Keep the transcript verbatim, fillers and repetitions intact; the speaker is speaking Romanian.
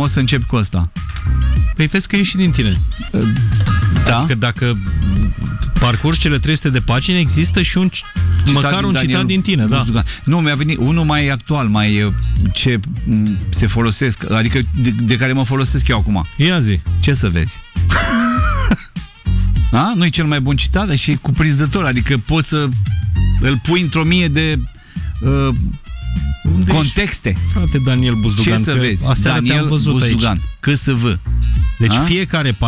o să încep cu ăsta. Păi vezi că ieși din tine. Da? Adică dacă parcurgi cele trei sute de pagini, există și un citat măcar un Daniel citat din tine, da. Nu, mi-a venit unul mai actual, mai ce se folosesc, adică de, de care mă folosesc eu acum. Ia zi. Ce să vezi? Da? Nu-i cel mai bun citat, dar și cuprinzător, adică poți să îl pui într-o mie de uh, contexte. Ești? Frate, Daniel Buzdugan. Ce să vezi? Daniel Buzdugan. C S V. Deci A? fiecare